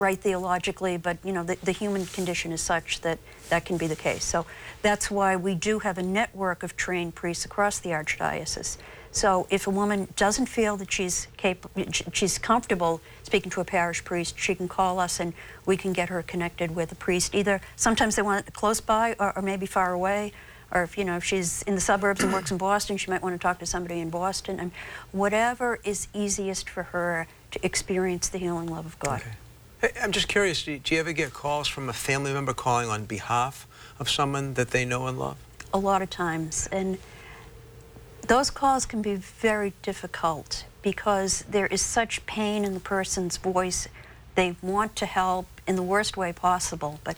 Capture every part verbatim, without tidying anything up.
right theologically, but you know the, the human condition is such that that can be the case. So that's why we do have a network of trained priests across the Archdiocese. So if a woman doesn't feel that she's capable, she's comfortable speaking to a parish priest, she can call us and we can get her connected with a priest. Either sometimes they want it close by or, or maybe far away, or if you know if she's in the suburbs and works in Boston, she might want to talk to somebody in Boston, and whatever is easiest for her to experience the healing love of God. Okay. Hey, I'm just curious, do you, do you ever get calls from a family member calling on behalf of someone that they know and love? A lot of times, and those calls can be very difficult because there is such pain in the person's voice. They want to help in the worst way possible, but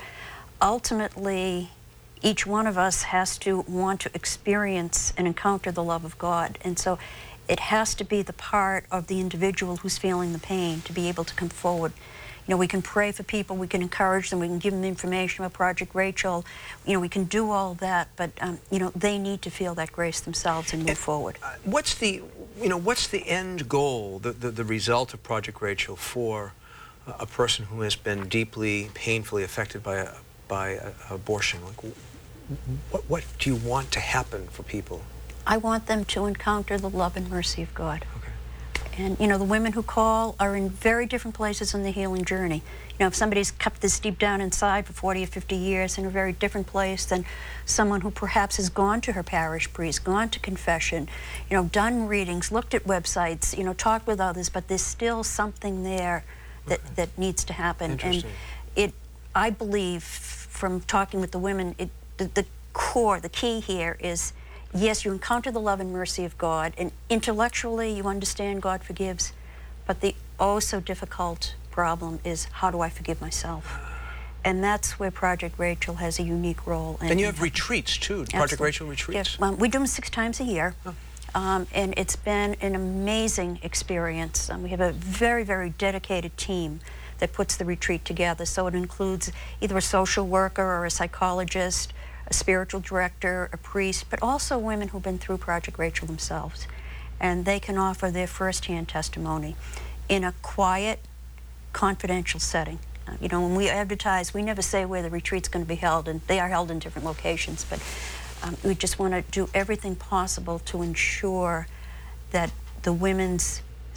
ultimately each one of us has to want to experience and encounter the love of God, and so it has to be the part of the individual who's feeling the pain to be able to come forward. You know, we can pray for people, we can encourage them, we can give them information about Project Rachel. You know, we can do all that, but um, you know, they need to feel that grace themselves and move and, forward. Uh, what's the, you know, what's the end goal, the, the, the result of Project Rachel for a, a person who has been deeply, painfully affected by a, by a, a abortion? Like, what, what do you want to happen for people? I want them to encounter the love and mercy of God. Okay. And, you know, the women who call are in very different places in the healing journey. You know, if somebody's kept this deep down inside for forty or fifty years in a very different place than someone who perhaps has gone to her parish priest, gone to confession, you know, done readings, looked at websites, you know, talked with others, but there's still something there that, okay. that needs to happen. And it, I believe, from talking with the women, it, the, the core, the key here is, yes, you encounter the love and mercy of God, and intellectually you understand God forgives, but the oh so difficult problem is, how do I forgive myself? And that's where Project Rachel has a unique role. In, and you have in retreats too, Project Absolutely. Rachel retreats? Yeah, um, we do them six times a year, oh. um, and it's been an amazing experience. Um, we have a very, very dedicated team that puts the retreat together, so it includes either a social worker or a psychologist, a spiritual director, a priest, but also women who've been through Project Rachel themselves. And they can offer their firsthand testimony in a quiet, confidential setting. Uh, you know, when we advertise, we never say where the retreat's going to be held, and they are held in different locations, but um, we just want to do everything possible to ensure that the women's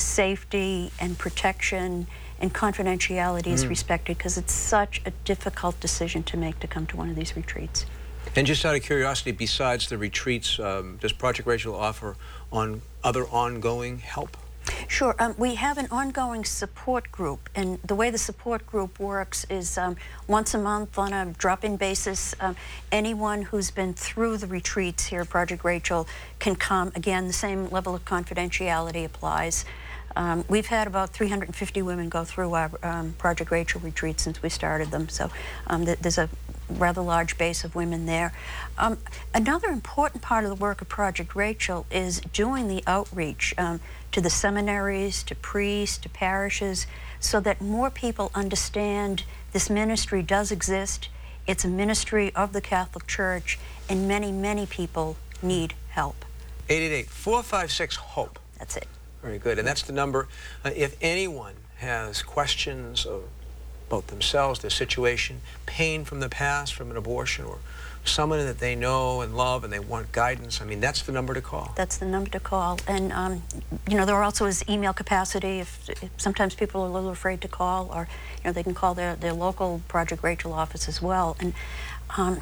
safety and protection and confidentiality mm. is respected, because it's such a difficult decision to make to come to one of these retreats. And just out of curiosity, besides the retreats, um, does Project Rachel offer on other ongoing help? Sure. Um, we have an ongoing support group, and the way the support group works is um, once a month on a drop-in basis, um, anyone who's been through the retreats here at Project Rachel can come. Again, the same level of confidentiality applies. Um, we've had about three hundred fifty women go through our um, Project Rachel retreat since we started them, so um, th there's a rather large base of women there. Um, another important part of the work of Project Rachel is doing the outreach um, to the seminaries, to priests, to parishes, so that more people understand this ministry does exist. It's a ministry of the Catholic Church, and many, many people need help. eight eight eight, four five six, HOPE. That's it. Very good. And that's the number. Uh, if anyone has questions of about themselves, their situation, pain from the past, from an abortion, or someone that they know and love and they want guidance, I mean, that's the number to call. That's the number to call. And, um, you know, there also is email capacity. If, if sometimes people are a little afraid to call, or, you know, they can call their, their local Project Rachel office as well. And um,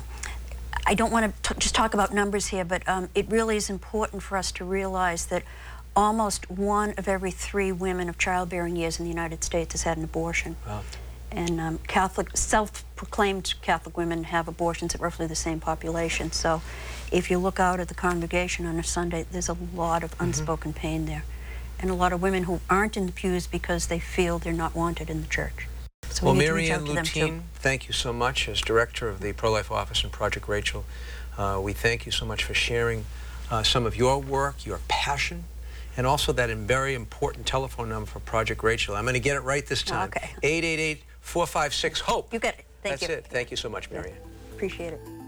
I don't want to just talk about numbers here, but um, it really is important for us to realize that almost one of every three women of childbearing years in the United States has had an abortion. Wow. And um, Catholic, self-proclaimed Catholic women have abortions at roughly the same population. So if you look out at the congregation on a Sunday, there's a lot of unspoken mm-hmm. pain there. And a lot of women who aren't in the pews because they feel they're not wanted in the church. So well, we Mary Ann Lutine, thank you so much as Director of the Pro-Life Office in Project Rachel. Uh, we thank you so much for sharing uh, some of your work, your passion, and also that very important telephone number for Project Rachel. I'm going to get it right this time. Okay. eight eight eight, four five six, HOPE. You get it. Thank That's you. That's it. Thank you so much, Mary Ann. Appreciate it.